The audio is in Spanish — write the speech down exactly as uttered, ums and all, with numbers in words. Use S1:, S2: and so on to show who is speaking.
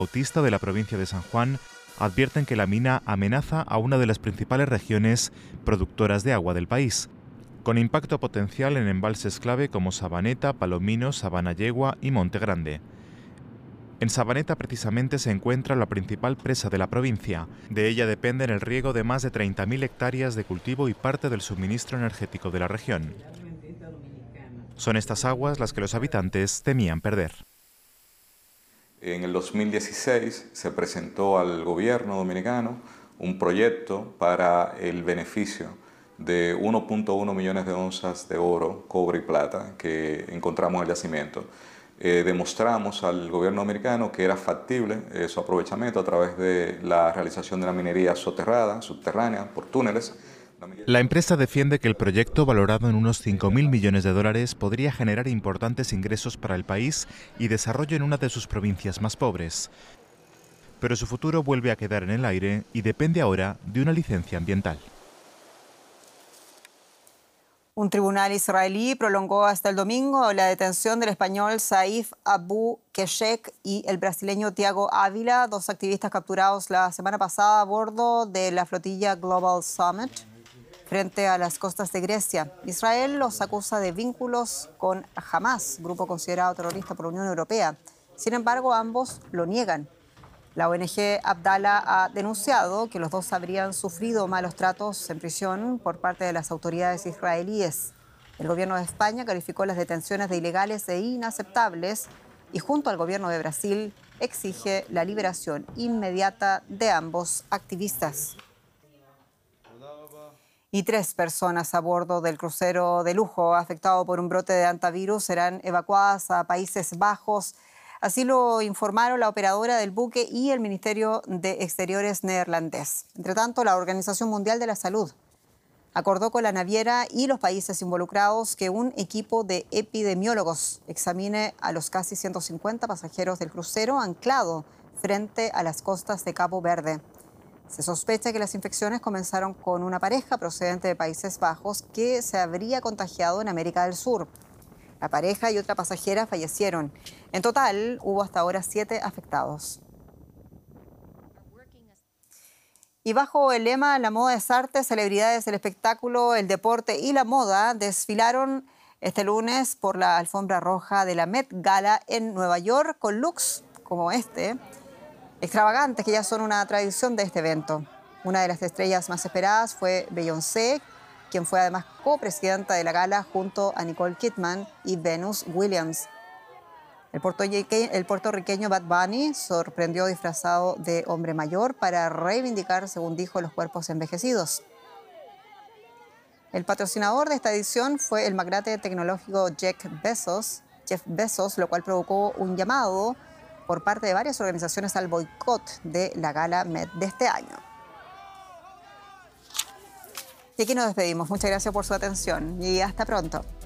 S1: Bautista de la provincia de San Juan advierten que la mina amenaza a una de las principales regiones productoras de agua del país, con impacto potencial en embalses clave como Sabaneta, Palomino, Sabana Yegua y Monte Grande. En Sabaneta precisamente se encuentra la principal presa de la provincia. De ella dependen el riego de más de treinta mil hectáreas de cultivo y parte del suministro energético de la región. Son estas aguas las que los habitantes temían perder.
S2: En el dos mil dieciséis se presentó al gobierno dominicano un proyecto para el beneficio de uno punto uno millones de onzas de oro, cobre y plata que encontramos en el yacimiento. Eh, demostramos al gobierno americano que era factible eh, su aprovechamiento a través de la realización de la minería soterrada, subterránea, por túneles.
S1: La empresa defiende que el proyecto, valorado en unos cinco mil millones de dólares, podría generar importantes ingresos para el país y desarrollo en una de sus provincias más pobres. Pero su futuro vuelve a quedar en el aire y depende ahora de una licencia ambiental.
S3: Un tribunal israelí prolongó hasta el domingo la detención del español Saif Abu Keshek y el brasileño Thiago Ávila, dos activistas capturados la semana pasada a bordo de la flotilla Global Summit frente a las costas de Grecia. Israel los acusa de vínculos con Hamas, grupo considerado terrorista por la Unión Europea. Sin embargo, ambos lo niegan. La O N G Abdala ha denunciado que los dos habrían sufrido malos tratos en prisión por parte de las autoridades israelíes. El gobierno de España calificó las detenciones de ilegales e inaceptables y junto al gobierno de Brasil exige la liberación inmediata de ambos activistas. Y tres personas a bordo del crucero de lujo afectado por un brote de hantavirus serán evacuadas a Países Bajos. Así lo informaron la operadora del buque y el Ministerio de Exteriores neerlandés. Entre tanto, la Organización Mundial de la Salud acordó con la naviera y los países involucrados que un equipo de epidemiólogos examine a los casi ciento cincuenta pasajeros del crucero anclado frente a las costas de Cabo Verde. Se sospecha que las infecciones comenzaron con una pareja procedente de Países Bajos que se habría contagiado en América del Sur. La pareja y otra pasajera fallecieron. En total, hubo hasta ahora siete afectados. Y bajo el lema La moda es arte, celebridades del espectáculo, el deporte y la moda desfilaron este lunes por la alfombra roja de la Met Gala en Nueva York con looks como este, extravagantes que ya son una tradición de este evento. Una de las estrellas más esperadas fue Beyoncé, quien fue además copresidenta de la gala junto a Nicole Kidman y Venus Williams. El puertorriqueño Bad Bunny sorprendió disfrazado de hombre mayor para reivindicar, según dijo, los cuerpos envejecidos. El patrocinador de esta edición fue el magnate tecnológico Jeff Bezos, Jeff Bezos, lo cual provocó un llamado por parte de varias organizaciones al boicot de la gala Met de este año. Y aquí nos despedimos. Muchas gracias por su atención y hasta pronto.